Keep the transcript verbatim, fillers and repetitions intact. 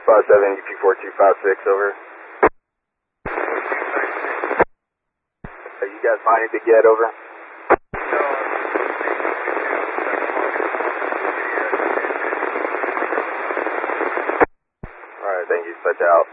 five seven, U P four two five six, over. Are you guys finding to get, over? Alright, thank you, such out.